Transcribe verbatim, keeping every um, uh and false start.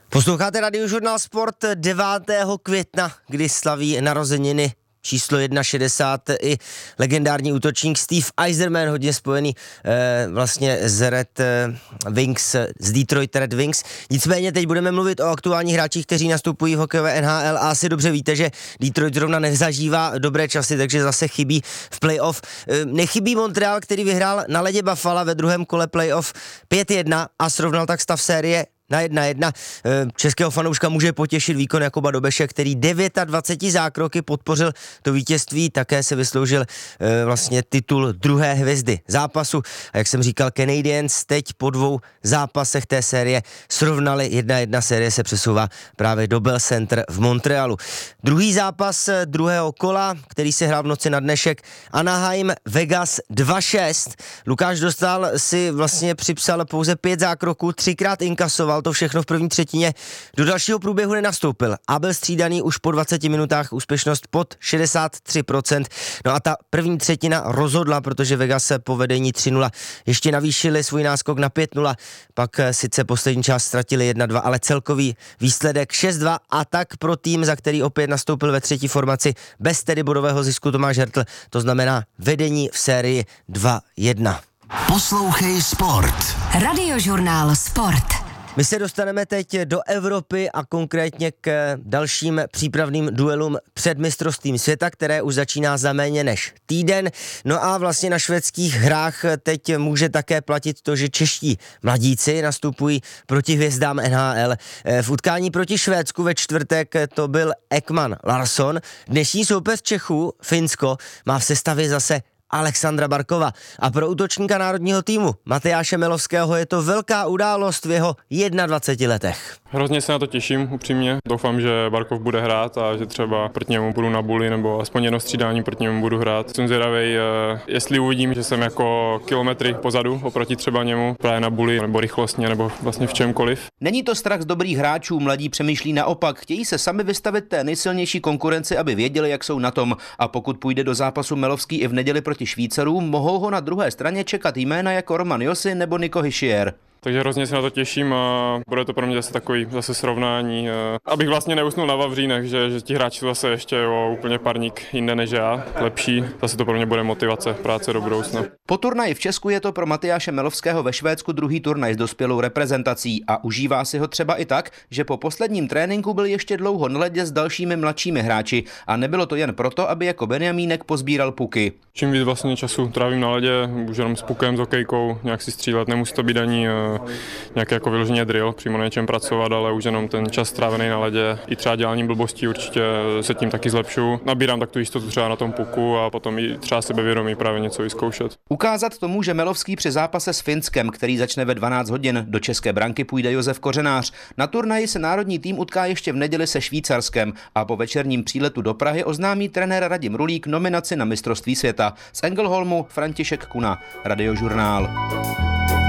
Posloucháte Radiožurnál Sport devátého května, kdy slaví narozeniny číslo jedna šedesát i legendární útočník Steve Yzerman, hodně spojený eh, vlastně z Red eh, Wings, z Detroit Red Wings. Nicméně teď budeme mluvit o aktuálních hráčích, kteří nastupují v hokejové N H L a asi dobře víte, že Detroit zrovna nezažívá dobré časy, takže zase chybí v playoff. Eh, nechybí Montreal, který vyhrál na ledě Buffalo ve druhém kole playoff pět jedna a srovnal tak stav série na jedna jedna. Českého fanouška může potěšit výkon Jakuba Dobeše, který dvacet devět zákroky podpořil to vítězství, také se vysloužil vlastně titul druhé hvězdy zápasu. A jak jsem říkal, Canadiens teď po dvou zápasech té série srovnali jedna jedna, série se přesouvá právě do Bell Center v Montrealu. Druhý zápas druhého kola, který se hrál v noci na dnešek, Anaheim Vegas dva šest. Lukáš Dostál si vlastně připsal pouze pět zákroků, třikrát inkasoval, to všechno v první třetině. Do dalšího průběhu nenastoupil a byl střídaný už po dvaceti minutách, úspěšnost pod šedesát tři procent. No a ta první třetina rozhodla, protože Vegas se po vedení tři nula ještě navýšili svůj náskok na pět nula, pak sice poslední část ztratili jedna dva, ale celkový výsledek šest dva a tak pro tým, za který opět nastoupil ve třetí formaci bez tedy bodového zisku Tomáš Hertl, to znamená vedení v sérii dva jedna. Poslouchej Sport. Radiožurnál Sport. My se dostaneme teď do Evropy a konkrétně k dalším přípravným duelům před mistrovstvím světa, které už začíná za méně než týden. No a vlastně na švédských hrách teď může také platit to, že čeští mladíci nastupují proti hvězdám N H L. V utkání proti Švédsku ve čtvrtek to byl Ekman Larsson. Dnešní soupeř Čechů, Finsko, má v sestavě zase Alexandra Barkova. A pro útočníka národního týmu Matyáše Melovského je to velká událost v jeho dvaceti jedné letech. Hrozně se na to těším, upřímně. Doufám, že Barkov bude hrát a že třeba proti němu budu na buli nebo aspoň jedno střídání proti němu budu hrát. Jsem zvědavej, jestli uvidím, že jsem jako kilometry pozadu oproti třeba němu právě na buli nebo rychlostně nebo vlastně v čemkoliv. Není to strach z dobrých hráčů, mladí přemýšlí naopak, chtějí se sami vystavit té nejsilnější konkurenci, aby věděli, jak jsou na tom. A pokud půjde do zápasu Melovský i v neděli proti Švýcarům, mohou ho na druhé straně čekat jména jako Roman Josi nebo Nico Hischier. Takže hrozně se na to těším a bude to pro mě zase takový zase srovnání. Abych vlastně neusnul na vavřínech, že, že ti hráči jsou zase ještě o úplně parník jinde než já, lepší. Zase to pro mě bude motivace, práce do budoucna. Po turnaji v Česku je to pro Matyáše Melovského ve Švédsku druhý turnaj s dospělou reprezentací a užívá si ho třeba i tak, že po posledním tréninku byl ještě dlouho na ledě s dalšími mladšími hráči a nebylo to jen proto, aby jako Benjamínek pozbíral puky. Čím víc vlastně času trávím na ledě, už jenom s pukem, s hokejkou, nějak si střílet, nemusí to být ani nějaký jako vyloženě drill, přímo na něčem pracovat, ale už jenom ten čas strávený na ledě i třeba děláním blbostí určitě se tím taky zlepšu. Nabírám tak tu jistotu třeba na tom puku a potom i třeba sebevědomí právě něco vyzkoušet. Ukázat to může Melovský při zápase s Finskem, který začne ve dvanáct hodin. Do české branky půjde Josef Kořenář. Na turnaji se národní tým utká ještě v neděli se Švýcarskem a po večerním příletu do Prahy oznámí trenér Radim Rulík nominaci na mistrovství světa. Z Engelholmu František Kuna, Radiožurnál.